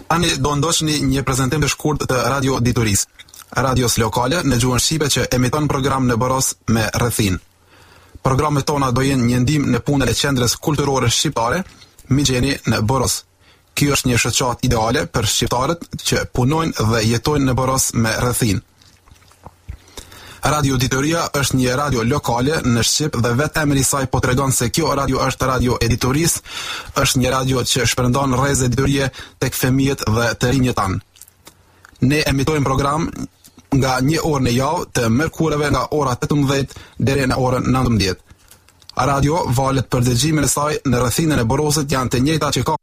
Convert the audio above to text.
Tani do ndoqni një prezantim të shkurt të Radio Dituris, radios lokale në gjuhën shqipe që emiton program në Boros me rrethin. Programet tona do jenë një ndihmë në punën e qendrës kulturore shqiptare, Migjeni në Boros. Kjo është një shoqat ideale për shqiptarët që punojnë dhe jetojnë në Boros me rrethin. Radio Dituria është një radio lokale në Shqip dhe vetë emri i saj po tregon se kjo radio është Radio Editoris, është një radio që shpërndan rrezë editorie tek fëmijët dhe të rinjët tanë. Ne emitojmë program nga një orë në javë të mërkureve nga ora 18 deri në orën 19. Radio valet për dëgjimin e saj në rrethinën e Borosit janë të njëjta që ka